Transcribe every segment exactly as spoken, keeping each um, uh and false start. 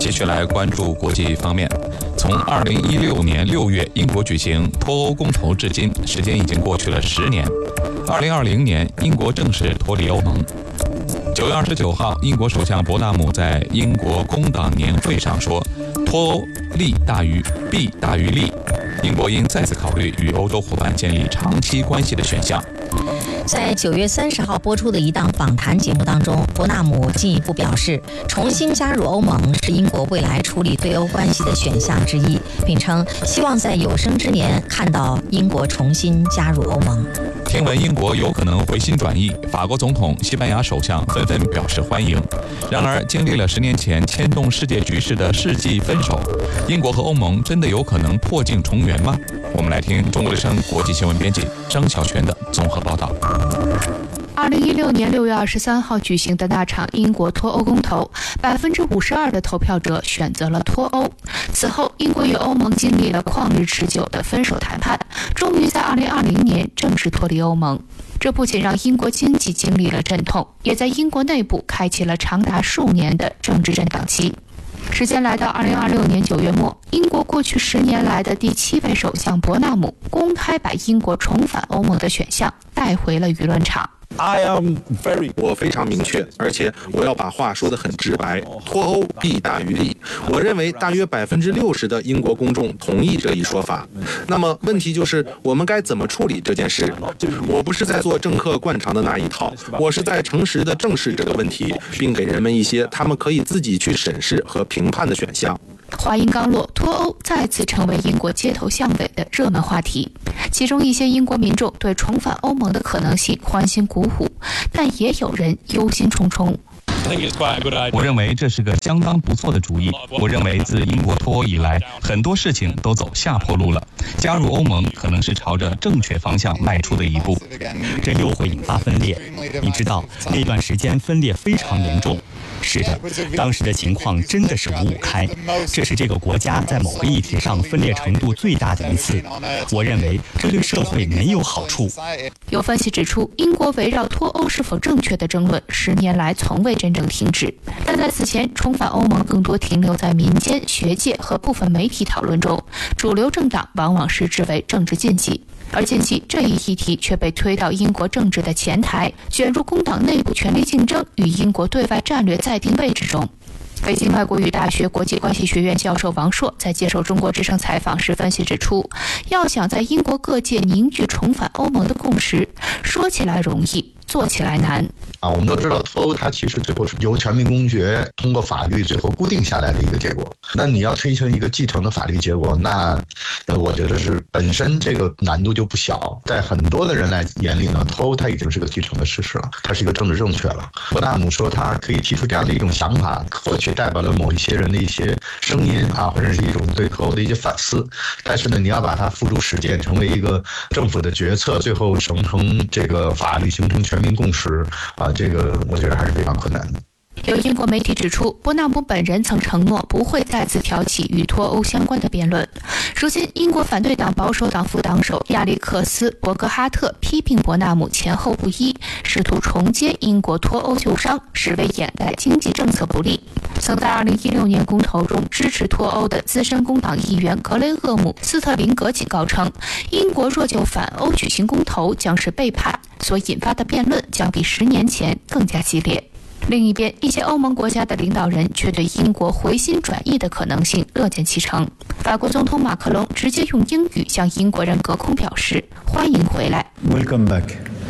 继续来关注国际方面。从二零一六年六月英国举行脱欧公投至今，时间已经过去了十年。二零二零年，英国正式脱离欧盟。九月二十九号，英国首相伯纳姆在英国工党年会上说，脱欧利大于弊大于利，英国应再次考虑与欧洲伙伴建立长期关系的选项。 在九月三十号播出的一档访谈节目当中，伯纳姆进一步表示，重新加入欧盟是英国未来处理对欧关系的选项之一，并称希望在有生之年看到英国重新加入欧盟。 听闻英国有可能回心转意，法国总统、西班牙首相纷纷表示欢迎。然而，经历了十年前牵动世界局势的世纪分手，英国和欧盟真的有可能破镜重圆吗？我们来听中国之声国际新闻编辑张小泉的综合报道。 二零一六年六月二十三号举行的那场英国脱欧公投，百分之五十二的投票者选择了脱欧。此后，英国与欧盟经历了旷日持久的分手谈判，终于在二零二零年正式脱离欧盟。这不仅让英国经济经历了阵痛，也在英国内部开启了长达数年的政治震荡期。时间来到二零二六年九月末，英国过去十年来的第七位首相伯纳姆公开把英国重返欧盟的选项带回了舆论场。 I am very 我非常明确，而且我要把话说得很直白，脱欧弊大于利。我认为大约百分之六十的英国公众同意这一说法。那么问题就是我们该怎么处理这件事？我不是在做政客惯常的那一套，我是在诚实地正视这个问题，并给人们一些他们可以自己去审视和评判的选项。 话音刚落，脱欧再次成为英国街头巷尾的热门话题。其中一些英国民众对重返欧盟的可能性欢欣鼓舞，但也有人忧心忡忡。 我认为这是个相当不错的主意。我认为自英国脱欧以来，很多事情都走下坡路了。加入欧盟可能是朝着正确方向迈出的一步。 这又会引发分裂。你知道，那段时间分裂非常严重。是的，当时的情况真的是五五开，这是这个国家在某个议题上分裂程度最大的一次。我认为这对社会没有好处。 有分析指出，英国围绕脱欧是否正确的争论十年来从未真正停止，但在此前重返欧盟更多停留在民间、学界和部分媒体讨论中，主流政党往往视之为政治禁忌。而近期这一议题却被推到英国政治的前台，卷入工党内部权力竞争与英国对外战略再定位之中。北京外国语大学国际关系学院教授王硕在接受中国之声采访时分析指出，要想在英国各界凝聚重返欧盟的共识，说起来容易，做起来难啊。我们都知道脱欧它其实最后是由全民公决通过法律最后固定下来的一个结果。那你要推行一个继承的法律结果，那我觉得是本身这个难度就不小。在很多的人来眼里呢，脱欧它已经是个继承的事实了，它是一个政治正确了。伯纳姆说他可以提出这样的一种想法，或许代表了某一些人的一些声音啊，或者是一种对脱欧的一些反思。但是呢，你要把它付诸实践，成为一个政府的决策，最后形成这个法律，形成全民共识啊，这个我觉得还是非常困难的。 有英国媒体指出，伯纳姆本人曾承诺不会再次挑起与脱欧相关的辩论。如今，英国反对党保守党副党首亚历克斯·伯格哈特批评伯纳姆前后不一，试图重接英国脱欧旧伤，实为掩盖经济政策不利。曾在二零一六年公投中支持脱欧的资深工党议员格雷厄姆·斯特林格警告称，英国若就反欧举行公投将是背叛，所引发的辩论将比十年前更加激烈。另一边，一些欧盟国家的领导人却对英国回心转意的可能性乐见其成。法国总统马克龙直接用英语向英国人隔空表示欢迎回来。 Welcome back。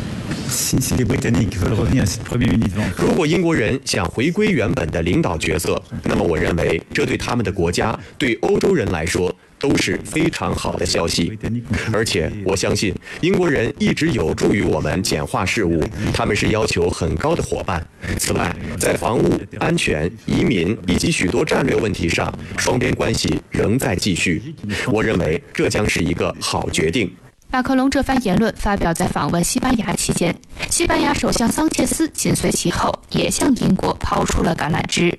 如果英国人想回归原本的领导角色，那么我认为这对他们的国家，对欧洲人来说都是非常好的消息。而且我相信英国人一直有助于我们简化事务，他们是要求很高的伙伴。此外，在防务、安全、移民以及许多战略问题上，双边关系仍在继续。我认为这将是一个好决定。 马克龙这番言论发表在访问西班牙期期间，西班牙首相桑切斯紧随其后，也向英国抛出了橄榄枝。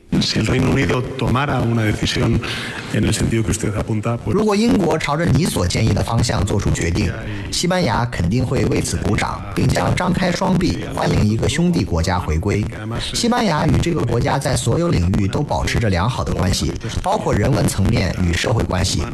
如果英国朝着你所建议的方向做出决定，西班牙肯定会为此鼓掌，并将张开双臂欢迎一个兄弟国家回归。西班牙与这个国家在所有领域都保持着良好的关系，包括人文层面与社会关系。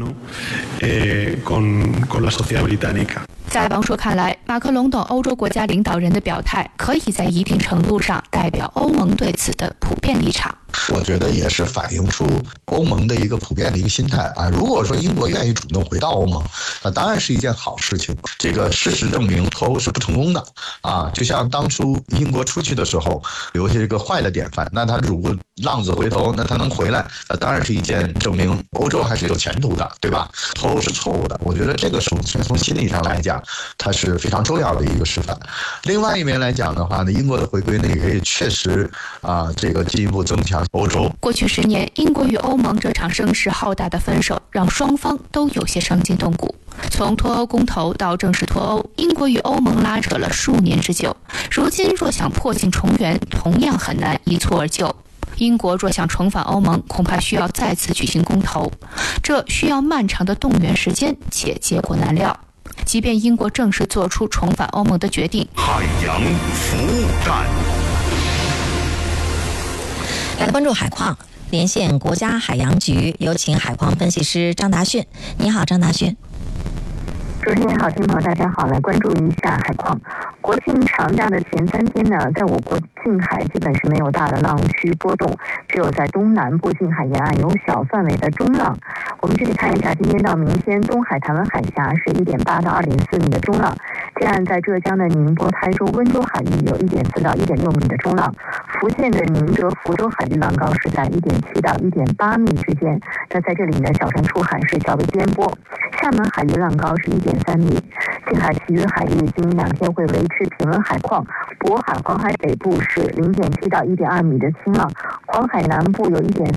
在王朔看来，马克龙等欧洲国家领导人的表态可以在一定程度上代表欧盟对此的普遍立场。 我觉得也是反映出欧盟的一个普遍的一个心态啊。如果说英国愿意主动回到欧盟，那当然是一件好事情。这个事实证明脱欧是不成功的啊。就像当初英国出去的时候留下一个坏的典范，那他如果浪子回头，那他能回来，那当然是一件证明欧洲还是有前途的，对吧？脱欧是错误的，我觉得这个首先从心理上来讲，它是非常重要的一个示范。另外一面来讲的话呢，英国的回归呢也可以确实啊，这个进一步增强欧洲。 过去十年，英国与欧盟这场声势浩大的分手，让双方都有些伤筋动骨。从脱欧公投到正式脱欧，英国与欧盟拉扯了数年之久。如今若想破镜重圆，同样很难一蹴而就。英国若想重返欧盟，恐怕需要再次举行公投，这需要漫长的动员时间，且结果难料。即便英国正式做出重返欧盟的决定， 海洋服务站。 来关注海况，连线国家海洋局，有请海况分析师张达迅。你好，张达迅。 主持人好，听众朋友大家好，来关注一下海况。国庆长假的前三天呢，在我国近海基本是没有大的浪区波动，只有在东南部近海沿岸有小范围的中浪。我们这里看一下，今天到明天东海、台湾海峡是一点八到二点四米的中浪，这岸在浙江的宁波、台州、温州海域有一点四到一点六米的中浪，福建的宁浙、福州海域浪高是在一点七到一点八米之间。那在这里呢，小船出海是较为颠簸。厦门海域浪高是一点三米，近海其余海域今明两天会维持平稳海况。渤海、黄海北部是零点七到一点二米的清浪，黄海南部有一点